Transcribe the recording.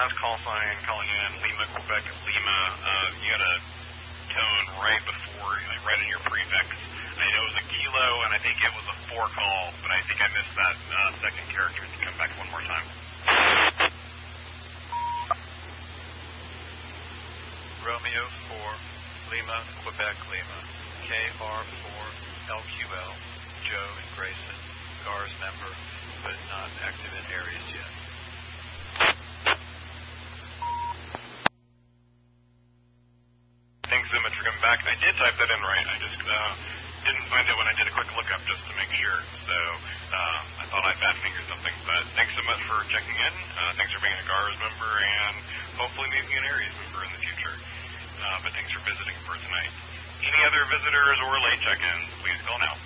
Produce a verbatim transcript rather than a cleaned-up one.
last call sign calling in, Lima, Quebec, Lima. Uh, you had a tone right before, like right in your prefix. I know it was a kilo, and I think it was a four call, but I think I missed that uh, second character. Can you come back one more time? Romeo four, Lima, Quebec, Lima. K R four, L Q L, Joe and Grayson. G A R S member, but not active in areas yet. Thanks so much for coming back. I did type that in right. I just uh, didn't find it when I did a quick lookup just to make sure. So uh, I thought I fat fingered something. But thanks so much for checking in. Uh, thanks for being a G A R S member and hopefully maybe an Aries member in the future. Uh, but thanks for visiting for tonight. Any other visitors or late check-ins, please call now.